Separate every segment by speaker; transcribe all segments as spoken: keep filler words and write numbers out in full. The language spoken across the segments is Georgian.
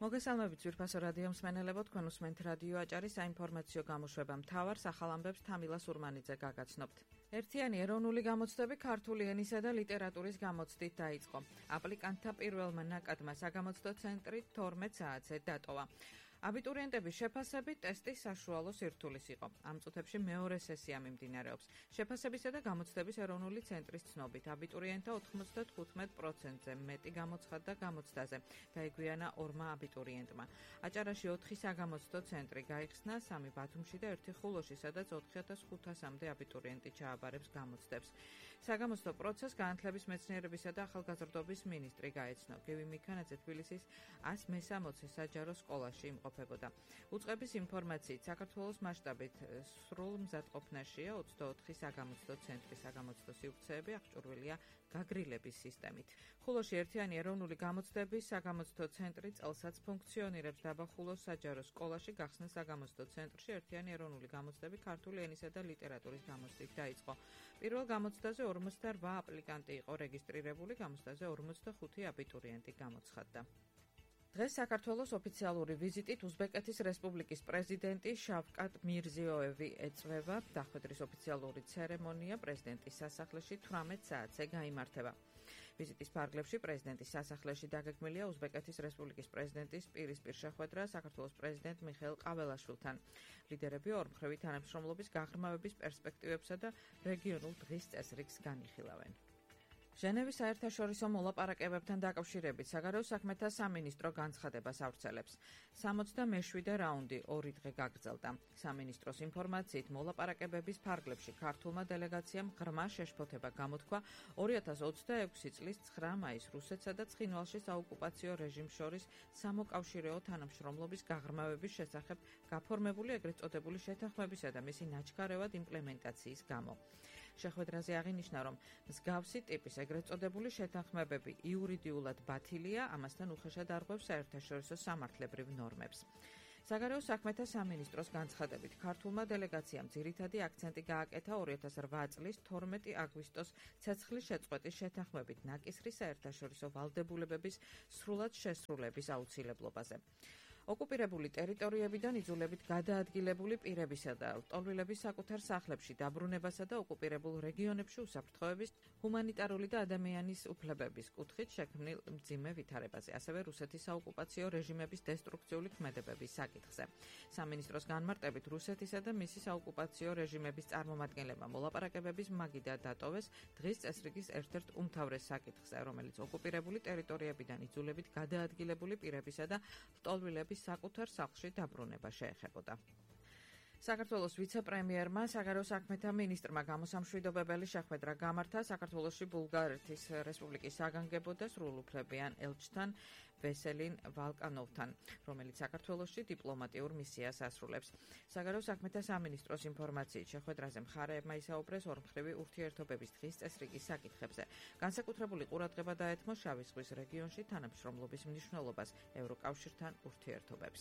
Speaker 1: მოგესალმებით ძვირფასო რადიო მსმენელებო, თქვენ უსმენთ რადიო აჭარის საინფორმაციო გამოშვება მთავარ სახალ ამბებს თამილა სურმანიძე გაგაცნობთ. ერთიანი ეროვნული გამოცდები ქართული ენისა და ლიტერატურის გამოცდით დაიწყო. აპლიკანტთა პირველმა ნაკადმა საგამოცდო ცენტრი თორმეტ საათზე დატოვა. აბიტურიენტების შეფასებით ტესტი საშუალო სირთულის იყო. ამ წუთებში მეორე სესია მიმდინარეობს. შეფასებისა და გამოცდების ეროვნული ცენტრის ცნობით აბიტურიენტთა ოთხმოცდათხუთმეტ პროცენტზე მეტი გამოცხადდა გამოცდაზე. დაიგვიანა ორმა აბიტურიენტმა. აჭარაში ოთხი საგამოცდო ცენტრი გაიხსნა, სამი ბათუმში და ერთი ხულოში, სადაც ოთხი ათას ხუთასამდე აბიტურიენტი ჩააბარებს გამოცდებს. საგამოცდო პროცესს განათლების მეცნიერებისა და ახალგაზრდობის მინისტრი გაეცნო. გივი მიქანაძე თბილისის ას მესამოცე საჯარო სკოლაში იმყოფებოდა. უწყების ინფორმაციით, საქართველოს მასშტაბით სრულ მზადყოფნაშია ოცდაოთხი საგამოცდო ცენტრის საგამოცდო სივრცეები, აღჭურვილია გაგრილების სისტემით. ხულოში ერთიანი ეროვნული გამოცდების საგამოცდო ცენტრი წელსაც ფუნქციონირებს. დაბა ხულოს საჯარო სკოლაში გახსნა საგამოცდო ცენტრში ერთიანი ეროვნული გამოცდები ქართული ენისა და ლიტერატურის გამოცდით დაიწყო. პირველ გამოცდაზე ორმოცდარვა აპლიკანტი იყო რეგისტრირებული, გამოცდაზე ორმოცდახუთი აბიტურიენტი გამოცხადდა. დღეს საქართველოს ოფიციალური ვიზიტით უზბეკეთის რესპუბლიკის პრეზიდენტი შავკატ მირზიოევი ეწვევა. დახვედრის ოფიციალური ცერემონია პრეზიდენტის სასახლეში თვრამეტ საათზე გაიმართება. ვიზიტის ფარგლებში პრეზიდენტის სასახლეში დაგეგმილია უზბეკეთის რესპუბლიკის პრეზიდენტის პირისპირ შეხვედრა საქართველოს პრეზიდენტ მიხეილ ყაველაშვილთან. ლიდერები ორმხრივი თანამშრომლობის გაღრმავების პერსპექტივებსა და რეგიონულ დღის წესრიგს განიხილავენ. ჟენევის საერთაშორისო მოლაპარაკებებთან დაკავშირებით საგარეო საქმეთა სამინისტრო განცხადებას ავრცელებს. სამოცდამეშვიდე რაუნდი ორი დღე გაგრძელდა. სამინისტროს ინფორმაციით, მოლაპარაკებების ფარგლებში ქართულმა დელეგაციამ ღრმა შეშფოთება გამოთქვა ორი ათას ოცდაექვსი წლის ცხრა მაისს რუსეთსა და ცხინვალში საოკუპაციო რეჟიმს შორის სამოკავშირეო თანამშრომლობის გაღრმავების შესახებ გაფორმებული ეგრეთ წოდებული შეთანხმებისა და მისი ნაჩქარევად იმპლემენტაციის გამო. შეხვედრაზე აღინიშნა, რომ მსგავსი ტიპის ეგრეთ წოდებული შეთანხმებები იურიდიულად ბათილია, ამასთან უხეშად არღვევს საერთაშორისო სამართლებრივ ნორმებს. საგარეო საქმეთა სამინისტროს განცხადებით, ქართულმა დელეგაციამ ძირითადი აქცენტი გააკეთა ორი ათას რვა წლის თორმეტი აგვისტოს ცეცხლის შეწყვეტის შეთანხმებით ნაკისრი საერთაშორისო ვალდებულებების სრულად შესრულების აუცილებლობაზე. ოკუპირებული ტერიტორიებიდან იძულებით გადაადგილებული პირებისა და ლტოლვილების საკუთარ სახლებში დაბრუნებასა და ოკუპირებულ რეგიონებში უსაფრთხოების, ჰუმანიტარული და ადამიანის უფლებების კუთხით შექმნილ მძიმე ვითარებაზე, ასევე რუსეთის საოკუპაციო რეჟიმების დესტრუქციული ქმედებების საკითხზე. სამინისტროს განმარტებით, რუსეთისა და მისი საოკუპაციო რეჟიმების წარმომადგენლებმა მოლაპარაკებების მაგიდა დატოვეს დღის წესრიგის ერთ-ერთ უმთავრეს საკითხზე, რომელიც ოკუპირებული ტერიტორიებიდან იძულებით გადაადგილებული პირებისა და ლტოლვილების საკუთარ სახლში დაბრუნება შეეხებოდა. საქართველოს ვიცე-პრემიერმა საგარეო საქმეთა მინისტრმა გამოსამშვიდობებელი შეხვედრა გამართა საქართველოში ბულგარეთის რესპუბლიკის საგანგებო და სრულუფლებიან ელჩთან ვესელინ ვალკანოვთან, რომელიც საქართველოში დიპლომატიურ მისიას ასრულებს. საგარეო საქმეთა სამინისტროს ინფორმაციით, შეხვედრაზე მხარეებმა ისაუბრეს ორმხრივი ურთიერთობების დღის წესრიგის საკითხებზე. განსაკუთრებული ყურადღება დაეთმო შავი ზღვის რეგიონში თანამშრომლობის მნიშვნელობას, ევროკავშირთან ურთიერთობებს.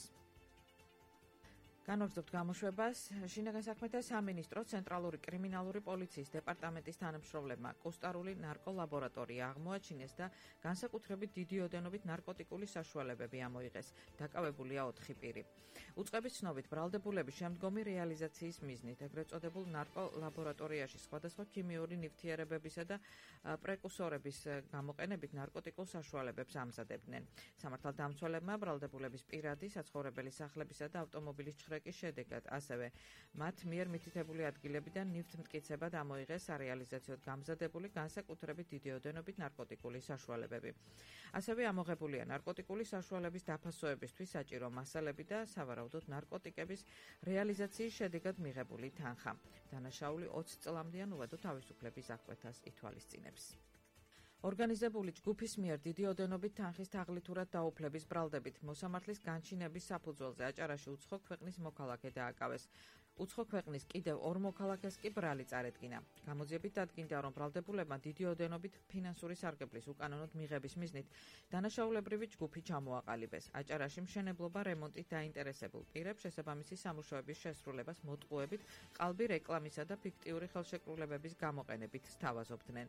Speaker 1: განვაგრძობთ გამოშვებას. შინაგან საქმეთა სამინისტროს ცენტრალური კრიმინალური პოლიციის დეპარტამენტის თანამშრომლებმა კუსტარული ნარკოლაბორატორია აღმოაჩინეს და განსაკუთრებით დიდი ოდენობით ნარკოტიკული საშუალებები ამოიღეს. დაკავებულია ოთხი პირი. უწყების ცნობით, ბრალდებულების შემდგომი რეალიზაციის მიზნით ეგრეთ წოდებულ ნარკოლაბორატორიაში სხვადასხვა ქიმიური ნივთიერებებისა და პრეკურსორების გამოყენებით ნარკოტიკულ საშუალებებს ამზადებდნენ. სამართალდამცველებმა ბრალდებულების პირადი, საცხოვრებელი სახლებისა და ავტომობილის ჩხრეკის შედეგად, ასევე მათ მიერ მითითებული ადგილებიდან ნივთმტკიცებად ამოიღეს სარეალიზაციოდ გამზადებული განსაკუთრებით დიდი ოდენობით ნარკოტიკული საშუალებები. ასევე ამოღებულია ნარკოტიკული საშუალების დაფასოებისთვის საჭირო მასალები და სავარაუდოდ ნარკოტიკების რეალიზაციის შედეგად მიღებული თანხა. დანაშაული ოცი წლამდე უვადო თავისუფლების აღკვეთას ითვალისწინებს. ორგანიზებული ჯგუფის მიერ დიდი ოდენობით თანხის თაღლითურად დაუფლების ბრალდებით მოსამართლის განჩინების საფუძველზე აჭარაში უცხო ქვეყნის მოქალაქე დააკავეს. უცხო ქვეყნის კიდევ ორ მოქალაქეს კი ბრალი წარედგინა. გამოძიებით დადგინდა, რომ ბრალდებულებმა დიდი ოდენობით ფინანსური სარგებლის უკანონოდ მიღების მიზნით დანაშაულებრივი ჯგუფი ჩამოაყალიბეს. აჭარაში მშენებლობა რემონტით დაინტერესებულ პირებს შესაბამისი სამუშაოების შესრულებას მოტყუებით, ყალბი რეკლამისა და ფიქტიური ხელშეკრულებების გამოყენებით სთავაზობდნენ.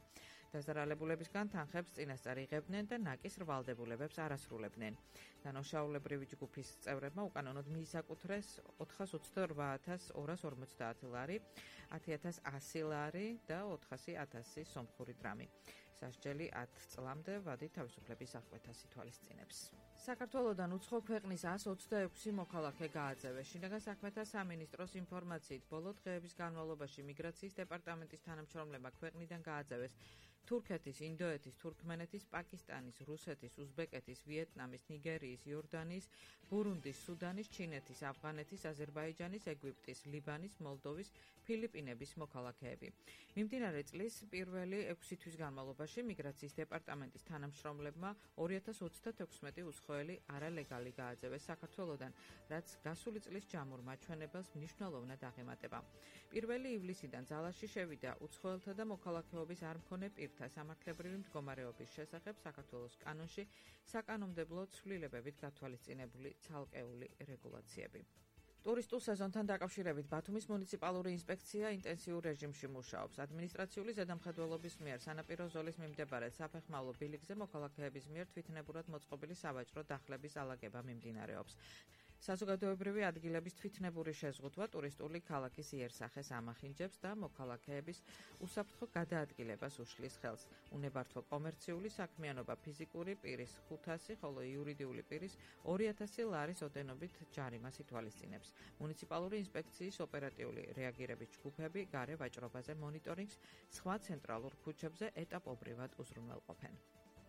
Speaker 1: დაზარალებულებისგან თანხებს წინასწარ იღებდნენ და ნაკის რვალდებულებებს არ ასრულებდნენ. დანაშაულებრივი ჯგუფის წევრებმა უკანონოდ მიისაკუთრეს ოთხას ოცდაორბა ათას ორას ორმოცდაათი ლარი, ათი ათას ასი ლარი და ოთხასი ათასი სომხური დრამი. სასჯელი ათ წლამდე ვადით თავისუფლების აღკვეთას ითვალისწინებს. საქართველოდან უცხო ქვეყნის ას ოცდაექვსი მოქალაქე გააძევეს. შინაგან საქმეთა სამინისტროს ინფორმაციით, ბოლო დღეების განმავლობაში მიგრაციის დეპარტამენტის თანამშრომლებმა ქვეყნიდან გააძევეს თურქეთის, ინდოეთის, თურქმენეთის, პაკისტანის, რუსეთის, უზბეკეთის, ვიეტნამის, ნიგერიის, იორდანიის, ბურუნდის, სუდანის, ჩინეთის, ავღანეთის, აზერბაიჯანის, ეგვიპტის, ლიბანის, მოლდოვის, ფილიპინების მოქალაქეები. მიმდინარე წლის პირველი ექვსი თვის განმავლობაში მიგრაციის დეპარტამენტის თანამშრომლებმა ორი ათას ოცდათექვსმეტი უცხოელი არალეგალი გააძევეს საქართველოდან, რაც გასული წლის ჯამურ მაჩვენებელს მნიშვნელოვნად აღემატება. პირველი ივლისიდან ძალაში შევიდა უცხოელთა და მოქალაქეობის არ მქონე პირთა სამართლებრივი მდგომარეობის შესახებ საქართველოს კანონში საკანონმდებლო ცვლილებებით გათვალისწინებული ცალკეული რეგულაციები. ტურისტულ სეზონთან დაკავშირებით ბათუმის მუნიციპალური ინსპექცია ინტენსიურ რეჟიმში მუშაობს. ადმინისტრაციული ზედამხედველობის მიერ სანაპირო ზოლის მიმდებარე საფეხმავლო ბილიკზე მოქალაქეების მიერ თვითნებურად მოწყობილი სავაჭრო დახლების ალაგება მიმდინარეობს. საზოგადოებრივი ადგილების თვითნებური შეზღუდვა ტურისტული ქალაქის იერსახეს ამახინჯებს და მოქალაქეების უსაფრთხო გადაადგილებას უშლის ხელს. უნებართვო კომერციული საქმიანობა ფიზიკური პირის ხუთასი, ხოლო იურიდიული პირის ორი ათასი ლარის ოდენობით ჯარიმას ითვალისწინებს. მუნიციპალური ინსპექციის ოპერატიული რეაგირების ჯგუფები გარე ვაჭრობაზე მონიტორინგს სხვა ცენტრალურ ქუჩებზე ეტაპობრივად უზრუნველყოფენ.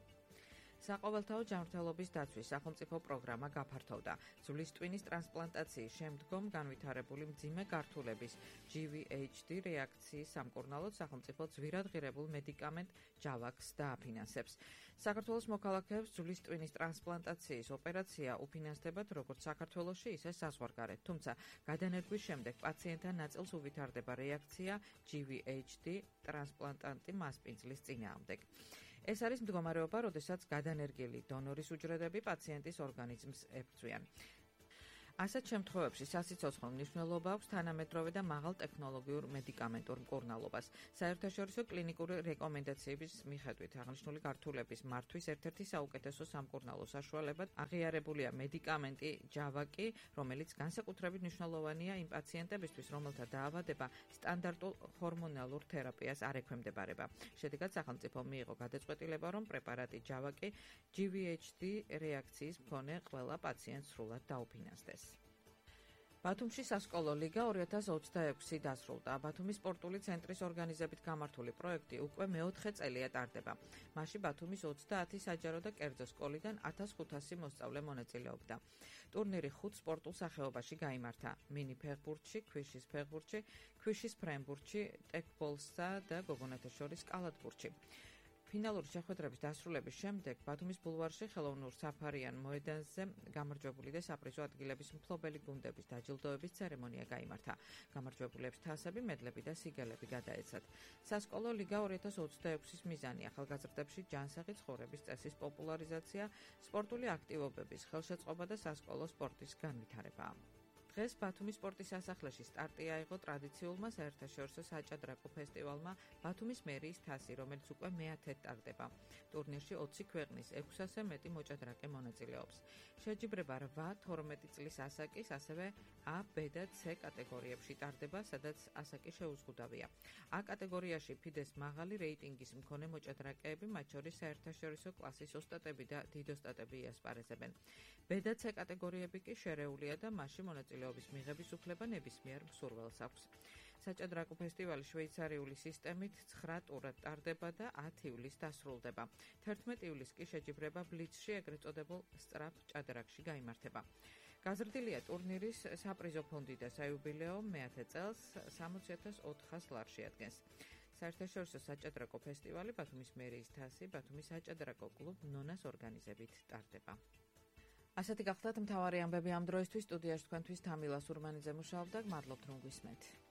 Speaker 1: საყოველთაო ჯანმრთელობის დაცვის სახელმწიფო პროგრამა გაფართოვდა. ძვლის ტვინის ტრანსპლანტაციის შემდგომ განვითარებული მძიმე გართულების ჯი ვი ეიჩ დი რეაქციის სამკურნალოდ სახელმწიფო ძვირადღირებულ მედიკამენტ ჯავაკს დააფინანსებს. საქართველოს მოქალაქეებს ძვლის ტვინის ტრანსპლანტაციის ოპერაცია უფინანსდებათ როგორც საქართველოში, ისე საზღვარგარეთ. თუმცა გადანერგვის შემდეგ პაციენტთა ნაწილს უვითარდება რეაქცია ჯი ვი ეიჩ დი ტრანსპლანტანტი მასპინძლის წინააღმდეგ. ეს არის მდგომარეობა, როდესაც გადანერგილი დონორის უჯრედები პაციენტის ორგანიზმს ებრძვიან. ასეთ შემთხვევებში სასიცოცხლო მნიშვნელობა აქვს თანამედროვე და მაღალტექნოლოგიურ მედიკამენტურ მკურნალობას. საერთაშორისო კლინიკური რეკომენდაციების მიხედვით აღნიშნული გართულების მართვის ერთ-ერთი საუკეთესო სამკურნალო საშუალებად აღიარებულია მედიკამენტი ჯავაკი, რომელიც განსაკუთრებით მნიშვნელოვანია იმ პაციენტებისთვის, რომელთა დაავადება სტანდარტულ ჰორმონალურ თერაპიას არ ექვემდებარება. შედეგად სახელმწიფომ მიიღო გადაწყვეტილება, რომ პრეპარატი ჯავაკი ჯი ვი ეიჩ დი რეაქციის მქონე ყველა პაციენტს სრულად დაუფინანსდეს. ბათუმში სასკოლო ლიგა ორი ათას ოცდაექვსი დასრულდა. ბათუმის სპორტული ცენტრის ორგანიზებით გამართული პროექტი უკვე მეოთხე წელია ტარდება. მასში ბათუმის ოცდაათი საჯარო და კერძო სკოლიდან ათას ხუთასი მოსწავლე მონაწილეობდა. ტურნირი ხუთ სპორტულ სახეობაში გაიმართა: მინი ფეხბურთში, ქვიშის ფეხბურთში, ქვიშის ფრენბურთში, ტეკბოლსა და გოგონათა შორის კალათბურთში. ფინალური შეხვედრების დასრულების შემდეგ ბათუმის ბულვარში ხელოვნურ საფარიან მოედანზე გამარჯვებული და საპრიზო ადგილების მფლობელი გუნდების დაჯილდოების ცერემონია გაიმართა. გამარჯვებულებს თასები, მედლები და სიგელები გადაეცათ. სასკოლო ლიგა ორი ათას ოცდაექვსის მიზანი ახალგაზრდებში ჯანსაღი ცხოვრების წესის პოპულარიზაცია, სპორტული აქტივობების ხელშეწყობა და სასკოლო სპორტის განვითარებაა. დღეს ბათუმის სპორტის სასახლეში სტარტი აიღო ტრადიციულმა საერთაშორისო საჭადრაკო ფესტივალმა ბათუმის მერიის თასი, რომელიც უკვე მეათედ ტარდება. ტურნირში ოცი ქვეყნის ექვსასზე მეტი მოჭადრაკე მონაწილეობს. შეჯიბრება რვა თორმეტი წლის ასაკის, ასევე A, B და C კატეგორიებში ტარდება, სადაც ასაკი შეუზღუდავია. A კატეგორიაში ფიდეს მაღალი რეიტინგის მქონე მოჭადრაკეები, მათ შორის საერთაშორისო კლასის ოსტატები და დიდოსტატები იასპარეზებენ. B და C კატეგორიები კი შერეულია და მასში მონაწილეობის მიღების უფლება ნებისმიერ მსურველს აქვს. საჭადრაკო ფესტივალი შვეიცარიული სისტემით ცხრა ტურად ტარდება და ათი ივლისს დასრულდება. თერთმეტი ივლისს კი შეჯიბრება ბლიცში, ეგრეთ წოდებულ სწრაფ ჭადრაკში გაიმართება. გაზრდილია ტურნირის საპრიზო ფონდი და საიუბილეო მეათე წელს სამოცი ათას ოთხასი ლარს შეადგენს. საერთაშორისო საჭადრაკო ფესტივალი ბათუმის მერიის თასი ბათუმის საჭადრაკო კლუბ ნონას ორგანიზებით ტარდება. ასეთი გახლდათ მთავარი ამბები ამ დროისთვის. სტუდიაში თქვენთვის თამილა სურმანიძე მუშაობდა. გმადლობთ რომ გვისმენთ.